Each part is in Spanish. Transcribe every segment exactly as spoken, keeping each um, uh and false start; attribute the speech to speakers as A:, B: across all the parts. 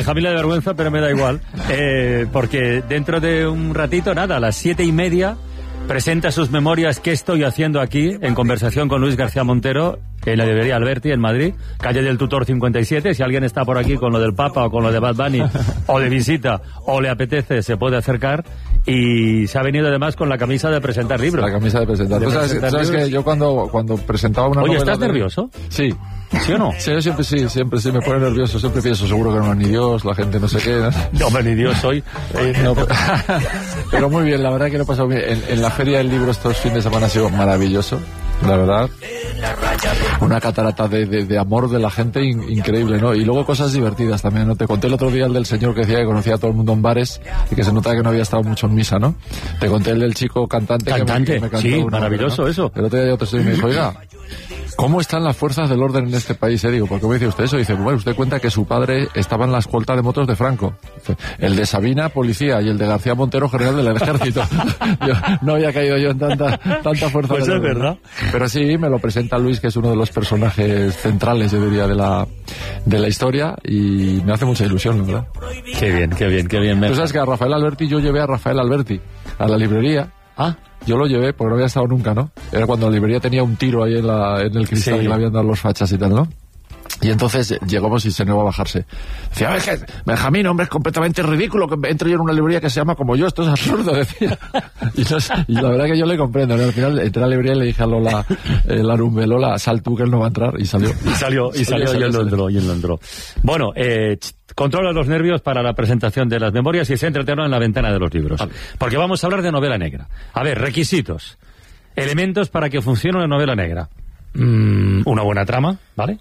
A: Benjamín le da vergüenza, pero me da igual. Eh, porque dentro de un ratito, nada, a las siete y media, presenta sus memorias ¿Qué estoy haciendo aquí? En conversación con Luis García Montero, en la librería Alberti, en Madrid, calle del Tutor cincuenta y siete. Si alguien está por aquí con lo del Papa o con lo de Bad Bunny, o de visita, o le apetece, se puede acercar. Y se ha venido además con la camisa de presentar libros.
B: La camisa de presentar.
A: De
B: ¿Tú sabes,
A: presentar
B: sabes
A: libros?
B: que yo cuando, cuando presentaba una
A: Oye,
B: novela...
A: ¿estás
B: de...
A: nervioso?
B: Sí.
A: ¿Sí o no?
B: Sí, yo siempre sí, siempre sí, me pone nervioso. Siempre pienso, seguro que no es ni Dios, la gente no sé qué.
A: No, hombre, ni Dios soy. Eh,
B: No, pero, pero muy bien, la verdad que lo he pasado bien. En, en la Feria del Libro estos fines de semana ha sido maravilloso, la verdad. Una catarata de, de, de amor de la gente in, increíble, ¿no? Y luego cosas divertidas también, ¿no? Te conté el otro día el del señor que decía que conocía a todo el mundo en bares y que se nota que no había estado mucho en misa, ¿no? Te conté el del chico cantante.
A: Cantante,
B: que me, que me cantó
A: sí,
B: una
A: maravilloso,
B: obra, ¿no?
A: eso.
B: El otro día yo te estoy y me dijo, oiga, ¿cómo están las fuerzas del orden en este país? Eh? Digo, ¿por qué me dice usted eso? Dice, bueno, usted cuenta que su padre estaba en la escolta de motos de Franco. Dice, el de Sabina, policía, y el de García Montero, general del ejército. Yo no había caído yo en tanta, tanta fuerza
A: Pues
B: del
A: es
B: orden,
A: verdad.
B: ¿no? Pero sí, me lo presenta Luis, que es uno de los personajes centrales, yo diría, de la, de la historia, y me hace mucha ilusión, la verdad.
A: Qué bien, qué bien, qué bien. Me...
B: Tú sabes que a Rafael Alberti, yo llevé a Rafael Alberti a la librería.
A: Ah,
B: Yo lo llevé porque no había estado nunca, ¿no? Era cuando la librería tenía un tiro ahí en, la, en el cristal,
A: sí,
B: que le habían dado los fachas y tal, ¿no? Y entonces llegamos y se negó a bajarse. Decía, a ver, que Benjamín, hombre, es completamente ridículo que entre yo en una librería que se llama como yo, esto es absurdo, decía. Y, no, y la verdad que yo le comprendo, ¿no? Al final entré a la librería y le dije a Lola, eh, la Rumbe, Lola, sal tú que él no va a entrar, y salió.
A: y salió, y salió,
B: salió,
A: y él lo
B: salió.
A: entró, y él lo entró. Bueno, eh, ch- controla los nervios para la presentación de las memorias y céntratelo en la ventana de los libros.
B: Vale.
A: Porque vamos a hablar de novela negra. A ver, requisitos. Elementos para que funcione una novela negra. Mm, una buena trama, ¿vale?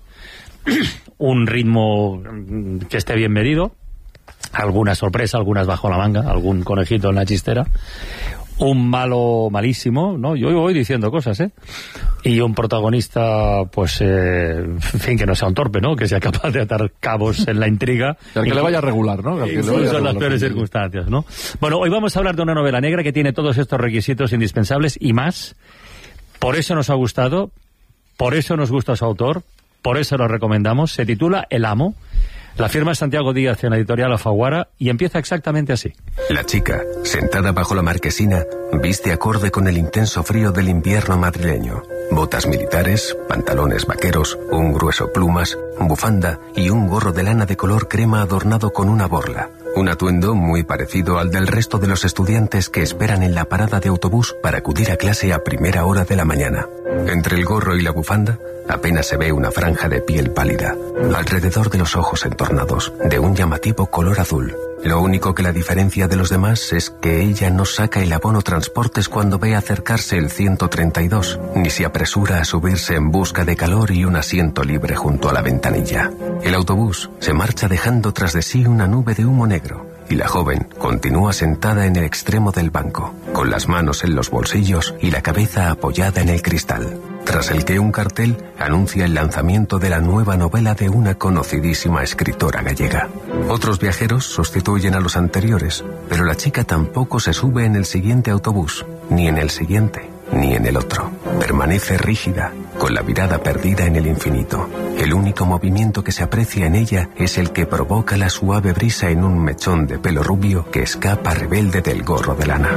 A: Un ritmo mm, que esté bien medido. Alguna sorpresa, algunas bajo la manga, algún conejito en la chistera. Un malo malísimo, ¿no? Yo voy diciendo cosas, ¿eh? Y un protagonista, pues, eh, en fin, que no sea un torpe, ¿no? Que sea capaz de atar cabos en la intriga.
B: Y al que le vaya a regular, ¿no? Al que le vaya a
A: Incluso en las
B: regular.
A: peores circunstancias, ¿no? Bueno, hoy vamos a hablar de una novela negra que tiene todos estos requisitos indispensables y más. Por eso nos ha gustado, por eso nos gusta su autor, por eso lo recomendamos. Se titula El Amo. La firma es Santiago Díaz en la editorial Alfaguara y empieza exactamente así.
C: La chica, sentada bajo la marquesina, viste acorde con el intenso frío del invierno madrileño. Botas militares, pantalones vaqueros, un grueso plumas, bufanda y un gorro de lana de color crema adornado con una borla. Un atuendo muy parecido al del resto de los estudiantes que esperan en la parada de autobús para acudir a clase a primera hora de la mañana. Entre el gorro y la bufanda apenas se ve una franja de piel pálida, alrededor de los ojos entornados, de un llamativo color azul. Lo único que la diferencia de los demás es que ella no saca el abono transportes cuando ve acercarse el ciento treinta y dos, ni se apresura a subirse en busca de calor y un asiento libre junto a la ventanilla. El autobús se marcha dejando tras de sí una nube de humo negro, y la joven continúa sentada en el extremo del banco, con las manos en los bolsillos y la cabeza apoyada en el cristal, tras el que un cartel anuncia el lanzamiento de la nueva novela de una conocidísima escritora gallega. Otros viajeros sustituyen a los anteriores, pero la chica tampoco se sube en el siguiente autobús, ni en el siguiente, ni en el otro. Permanece rígida, con la mirada perdida en el infinito. El único movimiento que se aprecia en ella es el que provoca la suave brisa en un mechón de pelo rubio que escapa rebelde del gorro de lana.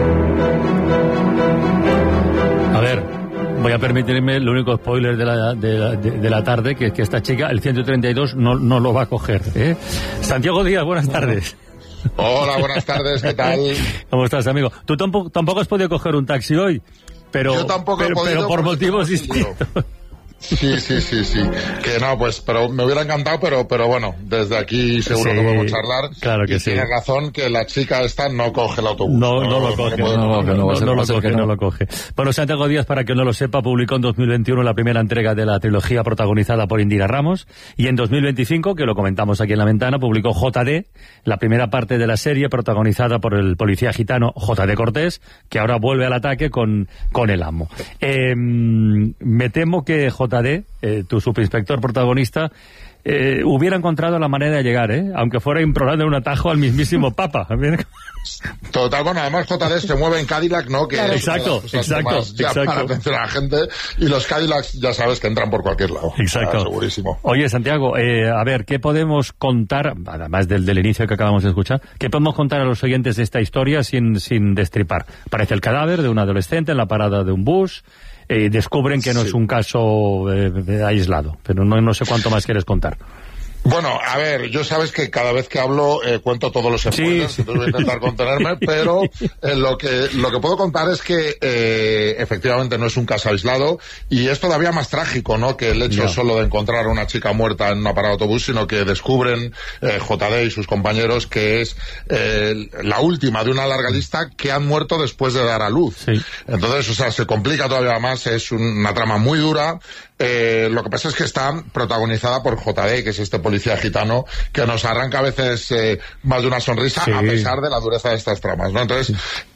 A: A ver, voy a permitirme el único spoiler de la, de la, de, de la tarde, que es que esta chica, el ciento treinta y dos, no, no lo va a coger, ¿eh? Santiago Díaz, buenas tardes.
D: Hola, buenas tardes, ¿qué tal?
A: ¿Cómo estás, amigo? Tú tampoco, tampoco has podido coger un taxi hoy, pero,
D: Yo tampoco he
A: pero,
D: podido
A: pero por
D: porque
A: motivos
D: tengo sentido.
A: distintos.
D: Sí, sí, sí, sí. Que no, pues, pero me hubiera encantado, pero, pero bueno, desde aquí seguro
A: Sí,
D: que podemos charlar.
A: claro que
D: y
A: sí.
D: Tienes razón que la chica esta no coge el autobús.
A: No, no lo coge,
D: puede-
A: no, no,
B: no,
A: no,
B: va a ser-
A: no
B: va
A: lo
B: a ser
A: coge,
B: que no.
A: no lo coge. Bueno, Santiago Díaz, para que no lo sepa, publicó en dos mil veintiuno la primera entrega de la trilogía protagonizada por Indira Ramos, y en dos mil veinticinco, que lo comentamos aquí en la ventana, publicó J D, la primera parte de la serie protagonizada por el policía gitano J D Cortés, que ahora vuelve al ataque con, con El Amo. Eh, me temo que J D, eh, tu subinspector protagonista, eh, hubiera encontrado la manera de llegar, ¿eh? Aunque fuera implorando un atajo al mismísimo Papa.
D: Total, bueno, además J D se mueve en Cadillac, ¿no? Que
A: claro. Exacto, exacto, exacto.
D: Para atención a la gente, y los Cadillacs ya sabes que entran por cualquier lado.
A: Exacto.
D: Ah, segurísimo.
A: Oye, Santiago, eh, a ver, ¿qué podemos contar, además del, del inicio que acabamos de escuchar, qué podemos contar a los oyentes de esta historia sin, sin destripar? Aparece el cadáver de un adolescente en la parada de un bus, eh, descubren que no sí. es un caso eh, aislado, pero no, no sé cuánto más quieres contar.
D: Bueno, a ver, yo sabes que cada vez que hablo eh, cuento todos los spoilers, sí. entonces voy a intentar contenerme, pero eh, lo que lo que puedo contar es que eh, efectivamente no es un caso aislado, y es todavía más trágico, ¿no?, que el hecho no. solo de encontrar a una chica muerta en una parada de autobús, sino que descubren eh, J D y sus compañeros que es eh, la última de una larga lista que han muerto después de dar a luz. Sí. Entonces, o sea, se complica todavía más, es una trama muy dura. Eh, lo que pasa es que está protagonizada por J D, que es este policía gitano que nos arranca a veces eh, más de una sonrisa, sí. a pesar de la dureza de estas tramas, ¿no? Entonces,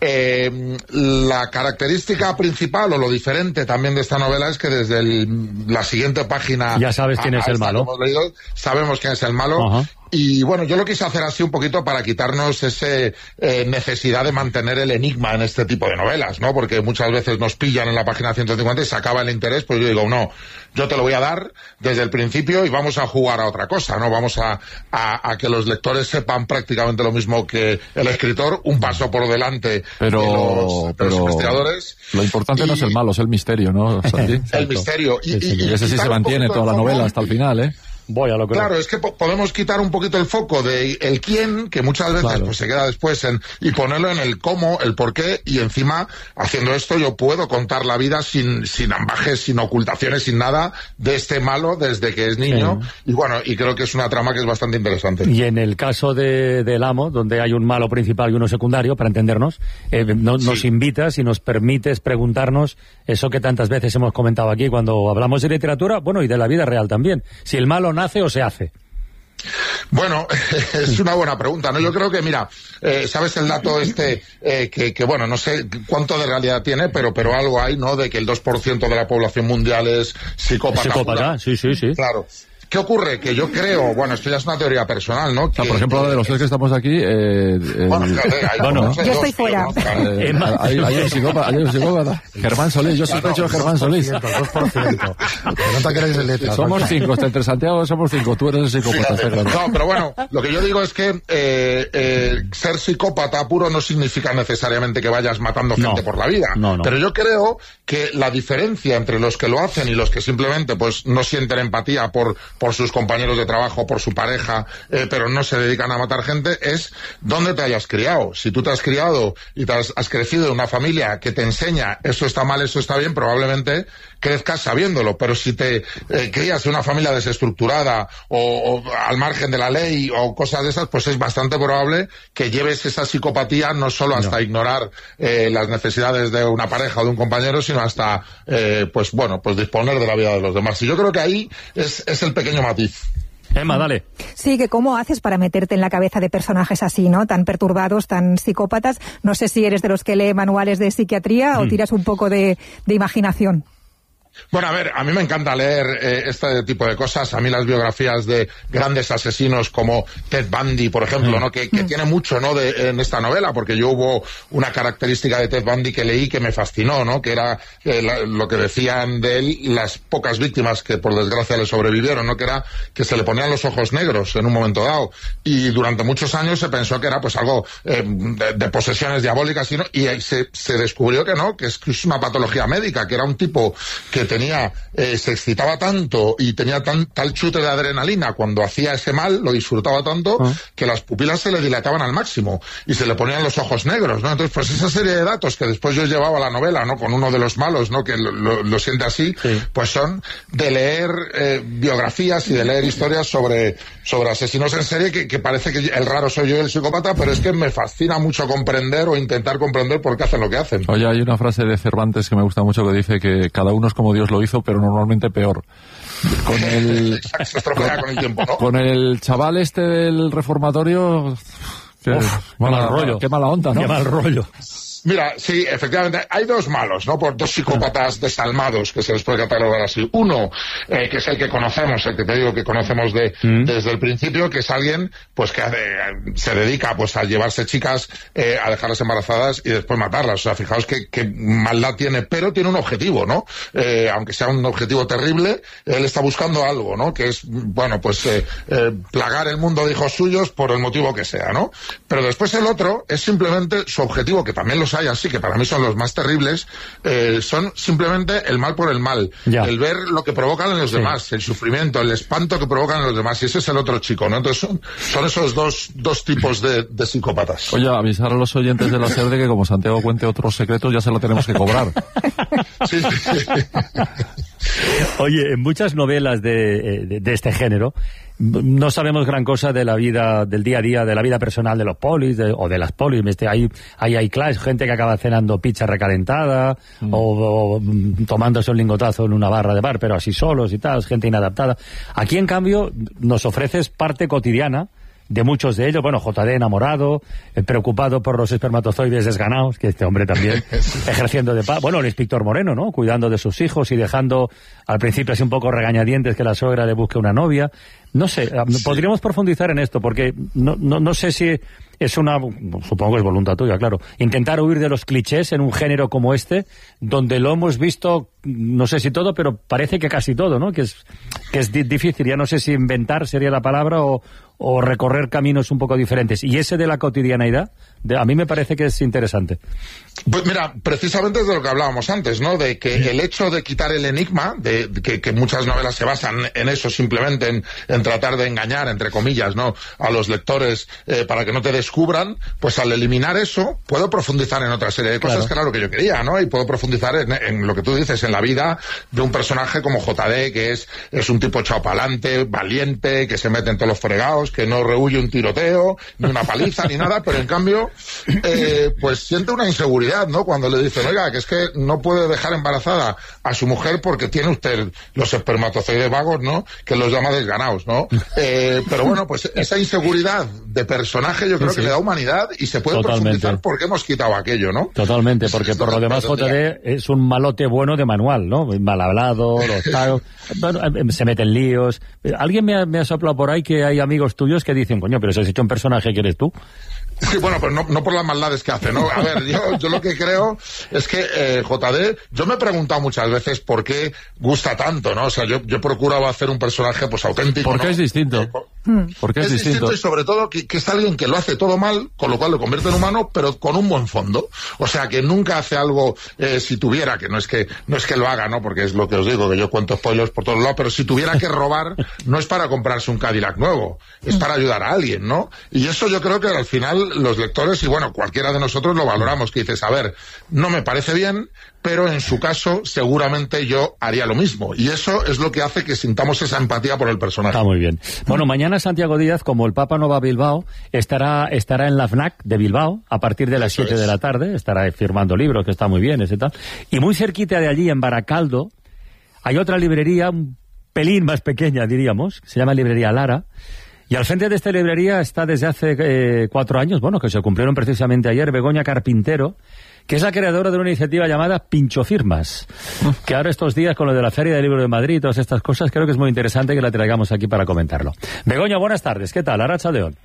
D: eh, la característica principal o lo diferente también de esta novela es que desde el, la siguiente página...
A: Ya sabes quién a, es el malo.
D: Hemos leído, sabemos quién es el malo. Uh-huh. Y bueno, yo lo quise hacer así un poquito para quitarnos ese eh, necesidad de mantener el enigma en este tipo de novelas, ¿no? Porque muchas veces nos pillan en la página ciento cincuenta y se acaba el interés, pues yo digo, no, yo te lo voy a dar desde el principio y vamos a jugar a otra cosa, ¿no? Vamos a, a, a que los lectores sepan prácticamente lo mismo que el escritor, un paso por delante
B: pero,
D: de, los, de
B: pero
D: los investigadores.
B: Lo importante y, no es el malo, es el misterio, ¿no, Santi?
D: El misterio.
B: Y, y, y ese sí se mantiene toda la novela hasta el final, ¿eh?
A: Voy a lo que
D: claro, es que po podemos quitar un poquito el foco de el quién, que muchas veces claro. pues se queda después en, y ponerlo en el cómo, el por qué, y encima, haciendo esto, yo puedo contar la vida sin, sin ambajes, sin ocultaciones, sin nada, de este malo desde que es niño, sí. y bueno, y creo que es una trama que es bastante interesante.
A: Y en el caso de, del Amo, donde hay un malo principal y uno secundario, para entendernos, eh, no, sí. nos invitas y nos permites preguntarnos eso que tantas veces hemos comentado aquí cuando hablamos de literatura, bueno, y de la vida real también. Si el malo nace o se hace.
D: Bueno, es una buena pregunta, ¿no? Yo creo que, mira, eh, ¿sabes el dato este eh, que, que, bueno, no sé cuánto de realidad tiene, pero pero algo hay, ¿no?, de que el dos por ciento de la población mundial es psicópata.
A: Psicópata, sí, sí, sí.
D: Claro. ¿Qué ocurre? Que yo creo, bueno, esto ya es una teoría personal, ¿no? Que,
B: o sea, por ejemplo, de los tres que estamos aquí... Eh, eh,
D: bueno, fíjate, hay,
A: bueno,
D: no sé,
E: yo
D: dos,
E: estoy fuera.
B: Eh, eh, hay, hay un psicópata, hay un psicópata. Germán Solís, yo sospecho de Germán Solís.
A: dos por ciento.
F: No te queréis de letra.
B: Somos cinco, entre Santiago somos cinco, tú eres el psicópata.
D: Fíjate, no, pero bueno, lo que yo digo es que eh, eh, ser psicópata puro no significa necesariamente que vayas matando gente no, por la vida.
A: No, no.
D: Pero yo creo que la diferencia entre los que lo hacen y los que simplemente pues no sienten empatía por, por sus compañeros de trabajo, por su pareja, eh, pero no se dedican a matar gente, es dónde te hayas criado. Si tú te has criado y te has, has crecido en una familia que te enseña eso está mal, eso está bien, probablemente crezcas sabiéndolo, pero si te eh, crías en una familia desestructurada o, o al margen de la ley o cosas de esas, pues es bastante probable que lleves esa psicopatía no solo hasta no. ignorar eh, las necesidades de una pareja o de un compañero, sino hasta, eh, pues bueno, pues disponer de la vida de los demás. Y yo creo que ahí es, es el pequeño matiz.
A: Emma, dale.
E: Sí, que cómo haces para meterte en la cabeza de personajes así, ¿no? Tan perturbados, tan psicópatas. No sé si eres de los que lee manuales de psiquiatría mm. o tiras un poco de, de imaginación.
D: Bueno, a ver, a mí me encanta leer eh, este tipo de cosas. A mí las biografías de grandes asesinos como Ted Bundy, por ejemplo, mm. ¿no? Que, que mm. tiene mucho, ¿no?, de, en esta novela, porque yo hubo una característica de Ted Bundy que leí que me fascinó, ¿no?, que era eh, la, lo que decían de él las pocas víctimas que por desgracia le sobrevivieron, ¿no?, que era que se le ponían los ojos negros en un momento dado. Y durante muchos años se pensó que era pues algo eh, de, de posesiones diabólicas, y, ¿no? y se, se descubrió que no, que es, que es una patología médica, que era un tipo que tenía, eh, se excitaba tanto y tenía tan, tal chute de adrenalina cuando hacía ese mal, lo disfrutaba tanto, uh-huh. que las pupilas se le dilataban al máximo y se le ponían los ojos negros, ¿no? Entonces, pues esa serie de datos que después yo llevaba a la novela, ¿no?, con uno de los malos, ¿no?, que lo, lo, lo siente así, sí. pues son de leer eh, biografías y de leer historias sobre, sobre asesinos en serie, que, que parece que el raro soy yo y el psicópata, pero es que me fascina mucho comprender o intentar comprender por qué hacen lo que hacen.
B: Oye, hay una frase de Cervantes que me gusta mucho que dice que cada uno es como Dios lo hizo, pero normalmente peor. Con el,
D: se estropea con el tiempo, ¿no?
B: Con el chaval este del reformatorio, que,
A: Uf,
B: mala,
A: mal rollo.
B: Qué mala onda, ¿no?
A: Qué mal rollo.
D: Mira, sí, efectivamente, hay dos malos, ¿no? Por dos psicópatas desalmados que se les puede catalogar así. Uno, eh, que es el que conocemos, el que te digo que conocemos de, mm. desde el principio, que es alguien, pues, que eh, se dedica, pues, a llevarse chicas, eh, a dejarlas embarazadas y después matarlas. O sea, fijaos qué, qué maldad tiene, pero tiene un objetivo, ¿no? Eh, aunque sea un objetivo terrible, él está buscando algo, ¿no? Que es, bueno, pues, eh, eh, plagar el mundo de hijos suyos por el motivo que sea, ¿no? Pero después el otro es simplemente su objetivo, que también los hay así, que para mí son los más terribles, eh, son simplemente el mal por el mal, ya. El ver lo que provocan en los sí. demás, el sufrimiento, el espanto que provocan en los demás, y ese es el otro chico, ¿no? Entonces son, son esos dos, dos tipos de, de psicópatas.
B: Oye, avisar a los oyentes de la SER de que como Santiago cuente otros secretos ya se lo tenemos que cobrar.
D: Sí, sí, sí.
A: Oye, en muchas novelas de, de, de este género no sabemos gran cosa de la vida, del día a día, de la vida personal de los polis, de, o de las polis. Este, hay, hay, hay clash, gente que acaba cenando pizza recalentada, mm. o, o tomándose un lingotazo en una barra de bar, pero así solos y tal, gente inadaptada. Aquí, en cambio, nos ofreces parte cotidiana de muchos de ellos. Bueno, J D enamorado, eh, preocupado por los espermatozoides desganados, que este hombre también ejerciendo de paz. Bueno, el inspector Moreno, ¿no? Cuidando de sus hijos y dejando al principio así un poco regañadientes que la suegra le busque una novia. No sé, sí. Podríamos profundizar en esto, porque no, no, no sé si es una, supongo que es voluntad tuya, claro, intentar huir de los clichés en un género como este, donde lo hemos visto, no sé si todo, pero parece que casi todo, ¿no? Que es, que es di- difícil, ya no sé si inventar sería la palabra o, o recorrer caminos un poco diferentes. Y ese de la cotidianeidad, de, a mí me parece que es interesante.
D: Pues mira, precisamente es de lo que hablábamos antes, ¿no? De que el hecho de quitar el enigma, de, de que, que muchas novelas se basan en eso, simplemente en, en tratar de engañar, entre comillas, ¿no? A los lectores eh, para que no te descubran, pues al eliminar eso, puedo profundizar en otra serie de cosas, claro. Que era lo que yo quería, ¿no? Y puedo profundizar en, en lo que tú dices, en la vida de un personaje como J D, que es, es un tipo echado pa'lante, valiente, que se mete en todos los fregados, que no rehuye un tiroteo, ni una paliza, ni nada, pero en cambio, eh, pues siente una inseguridad, ¿no? Cuando le dicen, oiga, que es que no puede dejar embarazada a su mujer porque tiene usted los espermatozoides vagos, ¿no? Que los llama desganados, ¿no? Eh, pero bueno, pues esa inseguridad de personaje yo creo sí, sí. que le da humanidad y se puede Totalmente. profundizar porque hemos quitado aquello, ¿no?
A: Totalmente, porque por lo demás J D es un malote bueno de manual, ¿no? Mal hablado, los taros, bueno, se mete en líos. Alguien me ha, me ha soplado por ahí que hay amigos tuyos que dicen, coño, pero si has hecho un personaje que eres tú.
D: Sí, bueno, pues no, no por las maldades que hace, ¿no? A ver, yo, yo lo que creo es que eh, J D, yo me he preguntado muchas veces por qué gusta tanto, ¿no? O sea, yo, yo procuraba hacer un personaje, pues, auténtico,
B: ¿Por qué
D: ¿no?
B: es distinto?
D: Eh, por,
B: ¿Por qué es,
D: es distinto? distinto y sobre todo que, que es alguien que lo hace todo mal, con lo cual lo convierte en humano, pero con un buen fondo. O sea, que nunca hace algo, eh, si tuviera, que no es que no es que lo haga, ¿no? Porque es lo que os digo, que yo cuento spoilers por todos lados, pero si tuviera que robar, no es para comprarse un Cadillac nuevo, es para ayudar a alguien, ¿no? Y eso yo creo que al final los lectores, y bueno, cualquiera de nosotros lo valoramos, que dices, a ver, no me parece bien, pero en su caso seguramente yo haría lo mismo. Y eso es lo que hace que sintamos esa empatía por el personaje.
A: Está muy bien. Bueno, mañana Santiago Díaz, como el Papa no va a Bilbao, estará estará en la FNAC de Bilbao a partir de las siete de la tarde, estará firmando libros, que está muy bien, ese tal. Y muy cerquita de allí, en Baracaldo, hay otra librería, un pelín más pequeña, diríamos, se llama Librería Lara. Y al frente de esta librería está desde hace eh, cuatro años, bueno, que se cumplieron precisamente ayer, Begoña Carpintero, que es la creadora de una iniciativa llamada Pincho Firmas, que ahora estos días con lo de la Feria del Libro de Madrid y todas estas cosas, creo que es muy interesante que la traigamos aquí para comentarlo. Begoña, buenas tardes, ¿qué tal? Arratxa León.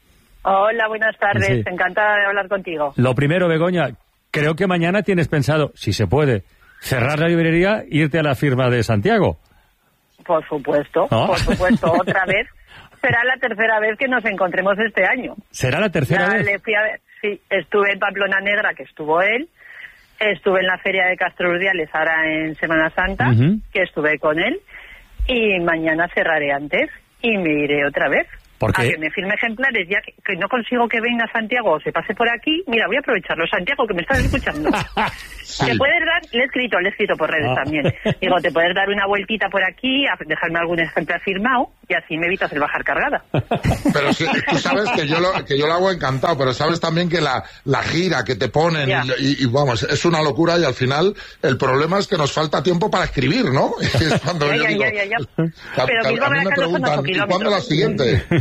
F: Hola, buenas tardes,
A: sí.
F: Encantada de hablar contigo.
A: Lo primero, Begoña, creo que mañana tienes pensado, si se puede, cerrar la librería e irte a la firma de Santiago.
F: Por supuesto, ¿no? Por supuesto, otra vez. Será la tercera vez que nos encontremos este año.
A: ¿Será la tercera
F: ya
A: vez?
F: Le fui a ver, sí, estuve en Pamplona Negra, que estuvo él. Estuve en la Feria de Castro Urdiales, ahora en Semana Santa, uh-huh. que estuve con él. Y mañana cerraré antes y me iré otra vez.
A: ¿Por qué?
F: A que me firme ejemplares, ya que, que no consigo que venga Santiago o se pase por aquí. Mira, voy a aprovecharlo. Santiago, que me estás escuchando. Sí. Te puedes dar, le he escrito, le he escrito por redes ah. también. Digo, te puedes dar una vueltita por aquí, a dejarme algún ejemplar firmado y así me evitas el bajar cargada.
D: Pero sí, tú sabes que yo lo, que yo lo hago encantado, pero sabes también que la, la gira que te ponen y, y, y vamos, es una locura y al final el problema es que nos falta tiempo para escribir, ¿no? Es cuando
F: ya,
D: yo
F: ya,
D: digo,
F: ya, ya, ya.
D: A,
F: pero
D: a, a mí me preguntan, ¿y cuándo la siguiente?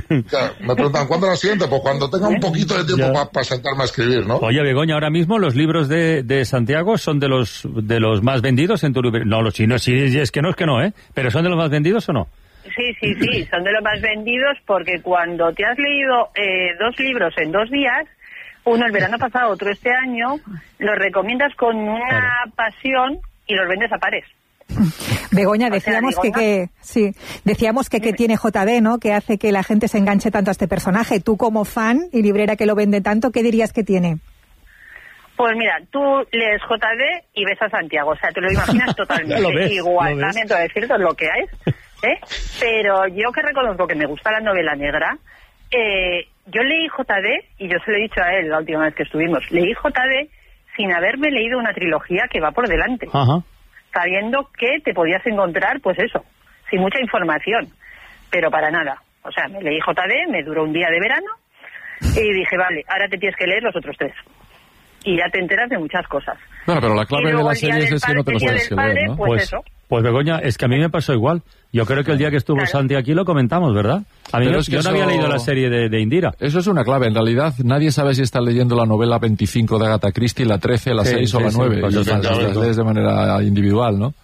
D: Claro, me preguntan, ¿cuándo la siguiente? Pues cuando tenga un poquito de tiempo para pa sentarme a escribir, ¿no?
A: Oye, Begoña, ahora mismo los libros de, de Santiago son de los de los más vendidos en tu librería. No, los chinos, sí, es que no, es que no, ¿eh? ¿Pero son de los más vendidos o no?
F: Sí, sí, sí, son de los más vendidos porque cuando te has leído eh, dos libros en dos días, uno el verano pasado, otro este año, los recomiendas con una claro. pasión y los vendes a pares.
E: Begoña, decíamos o sea, que, que sí, decíamos que, que tiene J D, ¿no? Que hace que la gente se enganche tanto a este personaje. Tú como fan y librera que lo vende tanto, ¿qué dirías que tiene?
F: Pues mira, tú lees J D y ves a Santiago, o sea, te lo imaginas totalmente
A: lo ves,
F: igual,
A: lo
F: también te voy a decir todo lo que es, ¿eh? Pero yo que reconozco que me gusta la novela negra, eh, yo leí J D, y yo se lo he dicho a él la última vez que estuvimos, leí J D sin haberme leído una trilogía que va por delante.
A: Ajá.
F: Sabiendo que te podías encontrar, pues eso, sin mucha información, pero para nada. O sea, me leí J D, me duró un día de verano, y dije, vale, ahora te tienes que leer los otros tres. Y ya te enteras de muchas cosas.
B: Bueno, pero la clave de la serie es que no te lo sabes que leer, ¿no?
F: Pues,
A: pues
F: eso.
A: Pues Begoña, es que a mí me pasó igual. Yo creo que el día que estuvo
F: claro.
A: Santi aquí lo comentamos, ¿verdad? A mí no, es que yo eso... no había leído la serie de, de Indira.
B: Eso es una clave. En realidad, nadie sabe si está leyendo la novela veinticinco de Agatha Christie, la trece, la sí, seis sí, o la sí, nueve. Pues y las la lees de manera individual, ¿no?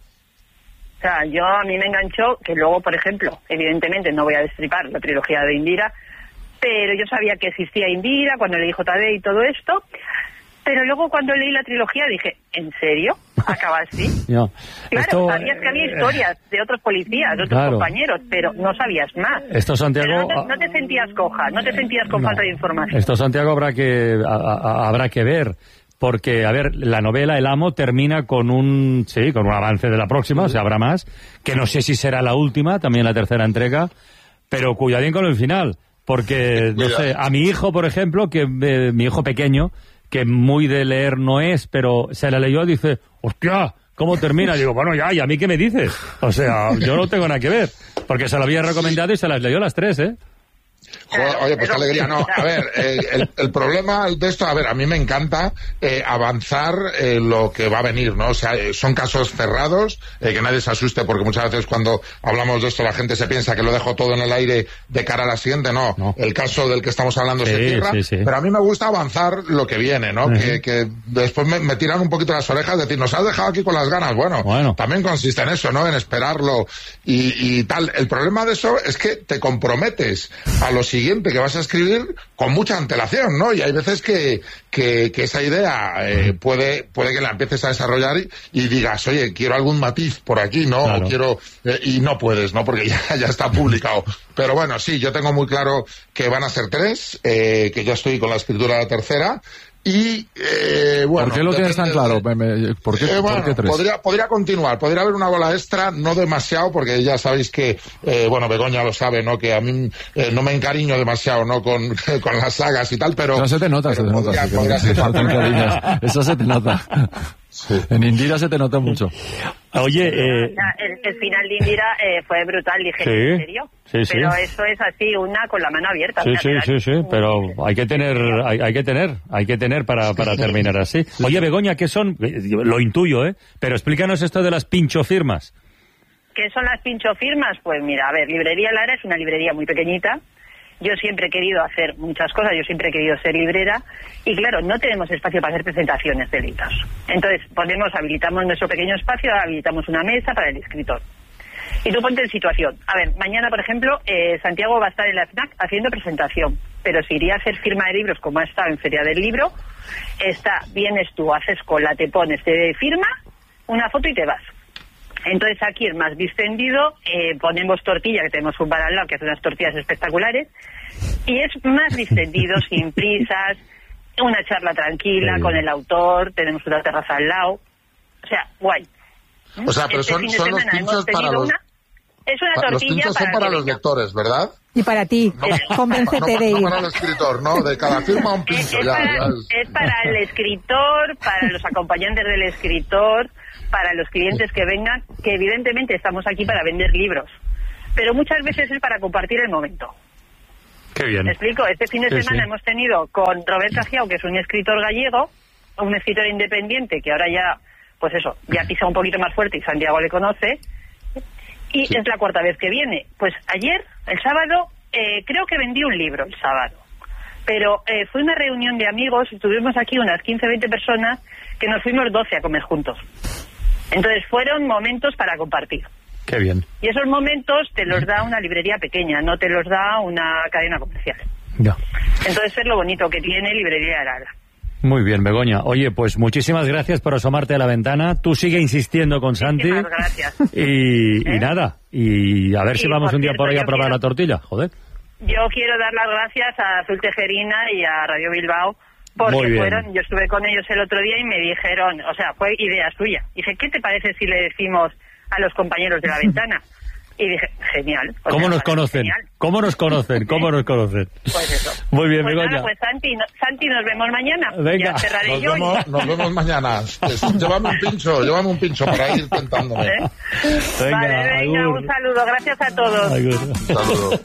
F: O sea, yo a mí me enganchó que luego, por ejemplo, evidentemente no voy a destripar la trilogía de Indira, pero yo sabía que existía Indira cuando leí J D y todo esto. Pero luego cuando leí la trilogía dije, ¿en serio? ¿Acaba así?
A: No.
F: Claro,
A: Esto,
F: sabías que había historias de otros policías, de otros
A: claro.
F: compañeros, pero no sabías más.
A: Esto, Santiago...
F: Pero no, te, no te sentías coja, no te sentías con
A: no.
F: falta de información.
A: Esto, Santiago, habrá que, a, a, habrá que ver. Porque, a ver, la novela El Amo termina con un, sí, con un avance de la próxima, o sea, habrá más, que no sé si será la última, también la tercera entrega, pero cuidadín con el final, porque, no sé, a mi hijo, por ejemplo, que eh, mi hijo pequeño, que muy de leer no es, pero se la leyó, dice, hostia, ¿cómo termina? Digo, bueno, ya, ¿y a mí qué me dices? O sea, yo no tengo nada que ver, porque se lo había recomendado y se las leyó las tres, ¿eh?
D: Joder, oye, pues qué alegría, no. A ver, eh, el, el problema de esto, a ver, a mí me encanta eh, avanzar eh, lo que va a venir, ¿no? O sea, eh, son casos cerrados, eh, que nadie se asuste, porque muchas veces cuando hablamos de esto la gente se piensa que lo dejo todo en el aire de cara a la siguiente, no. no. El caso del que estamos hablando
A: sí,
D: se cierra,
A: sí, sí.
D: Pero a mí me gusta avanzar lo que viene, ¿no? Uh -huh. que, que después me, me tiran un poquito las orejas, decir, nos has dejado aquí con las ganas. Bueno, bueno, también consiste en eso, ¿no? En esperarlo y, y tal. El problema de eso es que te comprometes a lo siguiente que vas a escribir con mucha antelación, ¿no? Y hay veces que, que, que esa idea eh, puede, puede que la empieces a desarrollar y, y digas, oye, quiero algún matiz por aquí, ¿no? Claro. O quiero, eh, y no puedes, ¿no? Porque ya, ya está publicado. Pero bueno, sí, yo tengo muy claro que van a ser tres, eh, que yo estoy con la escritura de la tercera. Y, eh, bueno...
B: ¿Por qué lo tienes tan claro? ¿Por qué,
D: eh, bueno,
B: ¿por qué tres?
D: Podría, podría continuar, podría haber una bola extra, no demasiado, porque ya sabéis que, eh, bueno, Begoña lo sabe, ¿no? Que a mí eh, no me encariño demasiado, ¿no? Con, con las sagas y tal, pero...
B: No, se te nota, se te nota.
D: Podría, podría ser
B: eso se te nota. Sí. En Indira se te nota mucho.
A: Oye, eh...
F: el, el final de Indira eh, fue brutal, dije,
A: sí,
F: ¿en serio?
A: Sí, sí.
F: Pero eso es así, una con la mano abierta.
A: Sí, sí, sí, sí, pero hay que tener, hay, hay que tener, hay que tener para, para terminar así. Oye, Begoña, ¿qué son? Lo intuyo, ¿eh? Pero explícanos esto de las pinchofirmas.
F: ¿Qué son las pinchofirmas? Pues mira, a ver, Librería Lara es una librería muy pequeñita. Yo siempre he querido hacer muchas cosas, yo siempre he querido ser librera y claro, no tenemos espacio para hacer presentaciones de libros. Entonces, ponemos, habilitamos nuestro pequeño espacio, habilitamos una mesa para el escritor. Y tú ponte en situación. A ver, mañana, por ejemplo, eh, Santiago va a estar en la FNAC haciendo presentación, pero si iría a hacer firma de libros como ha estado en Feria del Libro, está, vienes tú, haces cola, te pones, te firma, una foto y te vas. Entonces aquí el más distendido, eh, ponemos tortilla, que tenemos un bar al lado que hace unas tortillas espectaculares, y es más distendido, sin prisas, una charla tranquila sí. con el autor, tenemos una terraza al lado, o sea, guay.
D: O sea, pero este son, son los pinchos para los...
F: Una, es una tortilla
D: los pinchos son para, para los lectores, ¿verdad?
E: Y para ti,
D: no,
E: convéncete
D: no,
E: de ir.
D: No para el escritor, ¿no? De cada firma un pincho.
F: Es, es,
D: ya,
F: para,
D: ya es...
F: es para el escritor, para los acompañantes del escritor, para los clientes que vengan, que evidentemente estamos aquí para vender libros, pero muchas veces es para compartir el momento.
A: Qué bien.
F: ¿Me explico? Este fin de sí, semana sí. hemos tenido con Roberto Agiao, que es un escritor gallego, un escritor independiente que ahora ya, pues eso, ya pisa un poquito más fuerte y Santiago le conoce, y sí. es la cuarta vez que viene. Pues ayer, el sábado, eh, creo que vendí un libro el sábado. Pero eh, fue una reunión de amigos, estuvimos aquí unas quince, veinte personas, que nos fuimos doce a comer juntos. Entonces fueron momentos para compartir.
A: Qué bien.
F: Y esos momentos te los da una librería pequeña, no te los da una cadena comercial.
A: Ya.
F: Entonces es lo bonito que tiene Librería Lara.
A: Muy bien, Begoña. Oye, pues muchísimas gracias por asomarte a la ventana. Tú sigue insistiendo con Santi.
F: Muchísimas gracias.
A: Y,
F: ¿Eh?
A: y nada, y a ver
F: Y,
A: si vamos
F: por
A: un día
F: cierto,
A: por ahí a
F: yo
A: probar
F: quiero-
A: la tortilla, joder.
F: Yo quiero dar las gracias a Azul Tejerina y a Radio Bilbao,
A: Muy
F: porque
A: bien.
F: fueron, yo estuve con ellos el otro día y me dijeron, o sea, fue idea suya. Dije, ¿qué te parece si le decimos a los compañeros de la ventana? Y dije, genial. O
A: ¿Cómo
F: sea,
A: nos
F: parece
A: conocen?
F: genial.
A: ¿Cómo nos conocen? ¿Cómo nos conocen?
F: Pues eso.
A: Muy bien,
F: Pues
A: Begoña.
F: nada, pues Santi, no- Santi, nos vemos mañana.
A: Venga.
F: Ya cerraré
D: Nos
F: yo. y-
D: vemos, nos vemos mañana. Pues, llévame un pincho, llévame un pincho para ir tentándome.
F: ¿Eh?
A: Venga,
F: Vale, venga,
A: agur.
F: un saludo. Gracias a todos.
A: Agur.
D: Saludos.